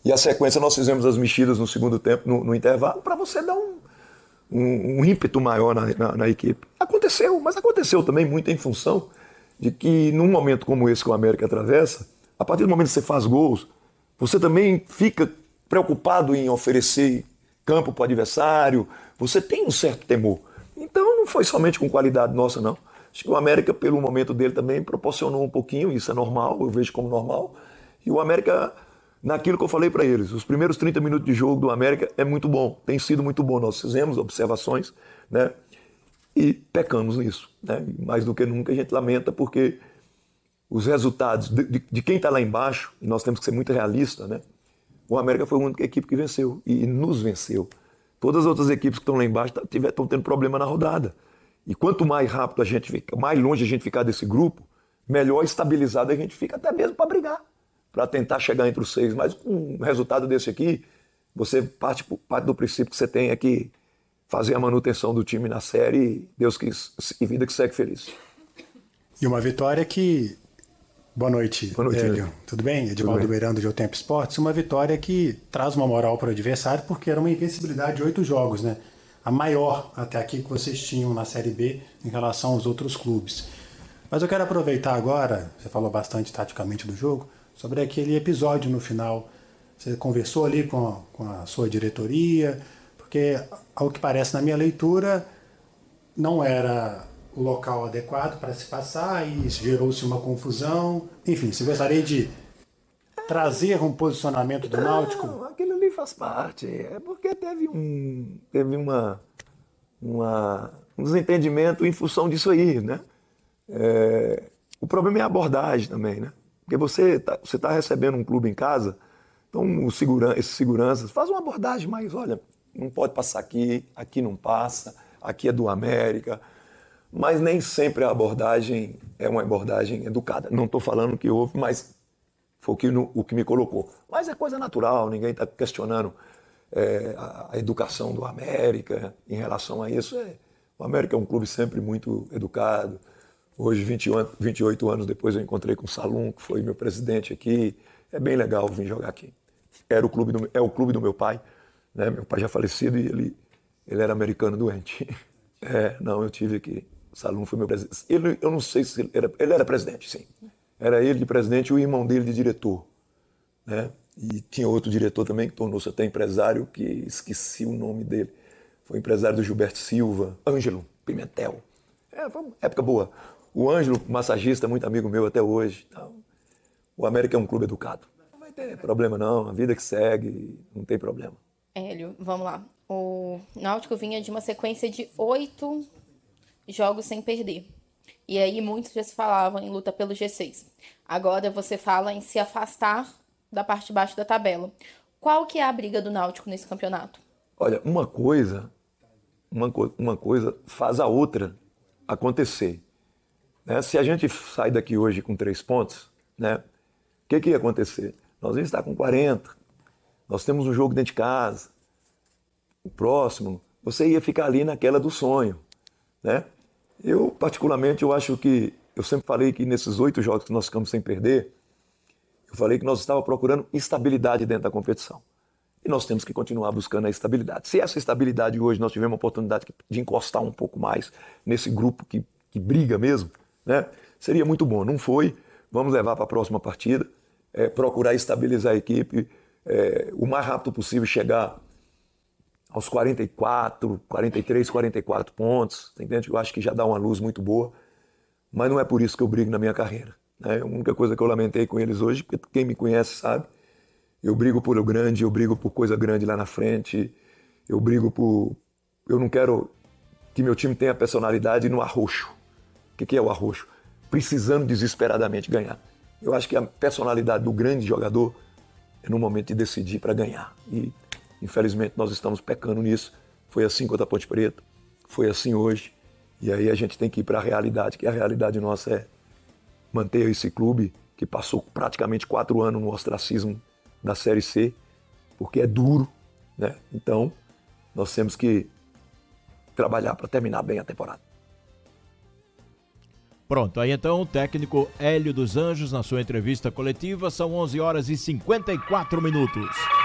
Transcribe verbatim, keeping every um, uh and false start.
E a sequência nós fizemos as mexidas no segundo tempo, no, no intervalo, para você dar um, um, um ímpeto maior na, na, na equipe. Aconteceu, mas aconteceu também muito em função de que num momento como esse que o América atravessa, a partir do momento que você faz gols, você também fica preocupado em oferecer campo para o adversário, você tem um certo temor. Então não foi somente com qualidade nossa, não. Acho que o América, pelo momento dele também, proporcionou um pouquinho, isso é normal, eu vejo como normal. E o América, naquilo que eu falei para eles, os primeiros trinta minutos de jogo do América é muito bom, tem sido muito bom. Nós fizemos observações, né? E pecamos nisso, né? Mais do que nunca a gente lamenta, porque os resultados de, de, de quem está lá embaixo, e nós temos que ser muito realistas, né? O América foi a única equipe que venceu e, e nos venceu. Todas as outras equipes que estão lá embaixo estão tendo problema na rodada. E quanto mais rápido a gente fica, mais longe a gente ficar desse grupo, melhor estabilizado a gente fica, até mesmo para brigar, para tentar chegar entre os seis. Mas um resultado desse aqui, você parte, parte do princípio que você tem é que fazer a manutenção do time na série e Deus quis, e vida que segue feliz. E uma vitória que... Boa noite, Boa noite, Hélio. Tudo bem? Edivaldo Beirando de O Tempo Esportes. Uma vitória que traz uma moral para o adversário, porque era uma invencibilidade de oito jogos, né? A maior até aqui que vocês tinham na Série B em relação aos outros clubes. Mas eu quero aproveitar agora, você falou bastante taticamente do jogo, sobre aquele episódio no final. Você conversou ali com a, com a sua diretoria, porque, ao que parece na minha leitura, não era o local adequado para se passar e gerou-se uma confusão. Enfim, você gostaria de trazer um posicionamento do Náutico? Não, aquilo ali faz parte. É porque teve um, teve uma, uma, um desentendimento em função disso aí, né? É, o problema é a abordagem também, né? Porque você está você tá recebendo um clube em casa, então o seguran, esses seguranças faz uma abordagem mais, olha, não pode passar aqui, aqui não passa, aqui é do América. Mas nem sempre a abordagem é uma abordagem educada. Não estou falando que houve, mas foi o que, no, o que me colocou. Mas é coisa natural, ninguém está questionando é, a, a educação do América em relação a isso. É, o América é um clube sempre muito educado. Hoje, vinte e oito anos depois, eu encontrei com o Salum, que foi meu presidente aqui. É bem legal vir jogar aqui. Era o clube do, é o clube do meu pai, né? Meu pai já falecido e ele, ele era americano doente. É, não, eu tive aqui. O Salum foi meu presidente. Ele, eu não sei se ele era, ele era presidente, sim. Era ele de presidente e o irmão dele de diretor, né? E tinha outro diretor também que tornou-se até empresário, que esqueci o nome dele. Foi empresário do Gilberto Silva, Ângelo Pimentel. É, foi uma época boa. O Ângelo, massagista, muito amigo meu até hoje. Então, o América é um clube educado. Não vai ter problema não, a vida que segue, não tem problema. Hélio, vamos lá. O Náutico vinha de uma sequência de oito jogos sem perder. E aí muitos já se falavam em luta pelo G seis. Agora você fala em se afastar da parte de baixo da tabela. Qual que é a briga do Náutico nesse campeonato? Olha, uma coisa, uma, uma coisa faz a outra acontecer. Né? Se a gente sai daqui hoje com três pontos, né? O que, que ia acontecer? Nós íamos estar com quarenta. Nós temos um jogo dentro de casa. O próximo, você ia ficar ali naquela do sonho, né? Eu, particularmente, eu acho que... Eu sempre falei que nesses oito jogos que nós ficamos sem perder, eu falei que nós estávamos procurando estabilidade dentro da competição. E nós temos que continuar buscando a estabilidade. Se essa estabilidade hoje nós tivermos uma oportunidade de encostar um pouco mais nesse grupo que, que briga mesmo, né? Seria muito bom. Não foi, vamos levar para a próxima partida, é, procurar estabilizar a equipe, é, o mais rápido possível chegar aos quarenta e quatro, quarenta e três, quarenta e quatro pontos, entende? Eu acho que já dá uma luz muito boa, mas não é por isso que eu brigo na minha carreira, né? A única coisa que eu lamentei com eles hoje, porque quem me conhece sabe, eu brigo por o grande, eu brigo por coisa grande lá na frente, eu brigo por... Eu não quero que meu time tenha personalidade no arroxo. O que, que é o arroxo? Precisando desesperadamente ganhar. Eu acho que a personalidade do grande jogador é no momento de decidir para ganhar. E infelizmente nós estamos pecando nisso. Foi assim contra a Ponte Preta, foi assim hoje. E aí a gente tem que ir para a realidade, que a realidade nossa é manter esse clube que passou praticamente quatro anos no ostracismo da Série C, porque é duro, né? Então nós temos que trabalhar para terminar bem a temporada. Pronto, aí então o técnico Hélio dos Anjos na sua entrevista coletiva, são onze horas e cinquenta e quatro minutos.